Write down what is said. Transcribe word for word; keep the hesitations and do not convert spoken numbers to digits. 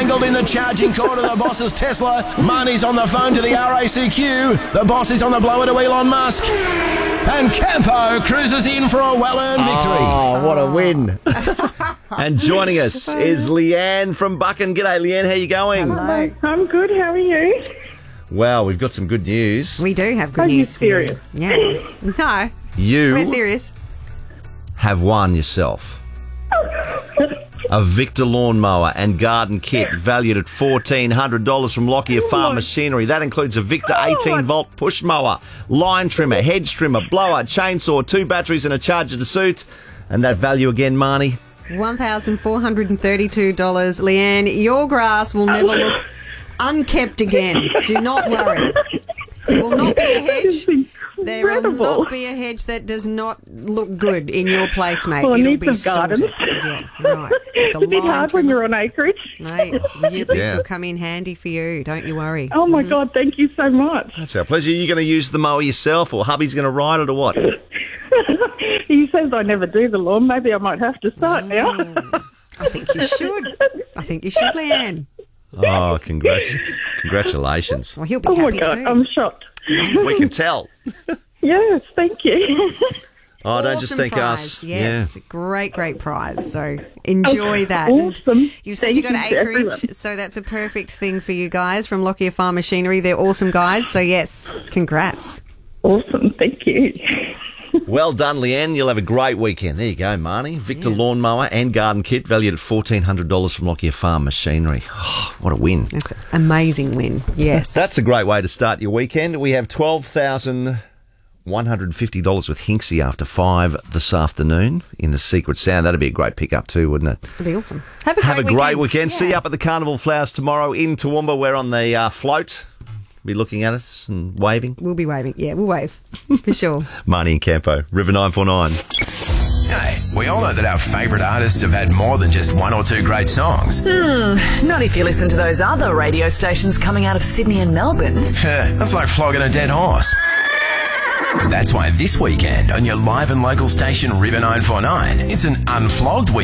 entangled in the charging cord of the boss's Tesla. Marnie's on the phone to the R A C Q. The boss is on the blower to Elon Musk. And Campo cruises in for a well-earned victory. Oh, what a win. And joining us is Leanne from Buchan. G'day, Leanne. How you going? Hello. I'm good. How are you? Well, we've got some good news. We do have good Are you news for you. serious? Yeah. No, You we're serious. have won yourself a Victor lawnmower and garden kit valued at fourteen hundred dollars from Lockyer Farm Machinery. That includes a Victor eighteen volt push mower, line trimmer, hedge trimmer, blower, chainsaw, two batteries and a charger to suit. And that value again, Marnie? one thousand four hundred thirty-two dollars. Leanne, your grass will never look unkept again. Do not worry. There will not be a hedge. There will not be a hedge that does not look good in your place, mate. Well, I It'll need be some gardens. sorted. Yeah, right. It's a bit hard when you're on acreage. Mate, you, this Yeah. will come in handy for you. Don't you worry. Oh, my God. Thank you so much. That's our pleasure. Are you going to use the mower yourself or hubby's going to ride it or what? He says I never do the lawn. Maybe I might have to start now. I think you should. I think you should, Leanne. Oh, congrats. Congratulations. Well, he'll be Oh, my happy God. too. I'm shocked. We can tell. Yes, thank you. Oh, don't just Awesome think prize. us. Yes, great, great prize. So enjoy that. Awesome. And you said Thank you got you to everyone. acreage, so that's a perfect thing for you guys from Lockyer Farm Machinery. They're awesome guys. So yes, congrats. Awesome. Thank you. Well done, Leanne. You'll have a great weekend. There you go, Marnie. Victor lawnmower and garden kit valued at fourteen hundred dollars from Lockyer Farm Machinery. Oh, what a win. That's an amazing win. Yes. That's a great way to start your weekend. We have twelve thousand one hundred fifty dollars with Hinksy after five this afternoon in the Secret Sound. That'd be a great pickup too, wouldn't it? That'd be awesome. Have a great Have a great weekend. weekend. See Yeah. you up at the Carnival Flowers tomorrow in Toowoomba. We're on the uh, float. Be looking at us and waving. We'll be waving. Yeah, we'll wave for sure. Marnie and Campo, River nine four nine. Hey, we all know that our favourite artists have had more than just one or two great songs. Not if you listen to those other radio stations coming out of Sydney and Melbourne. That's like flogging a dead horse. That's why this weekend on your live and local station River nine four nine, it's an unflogged weekend.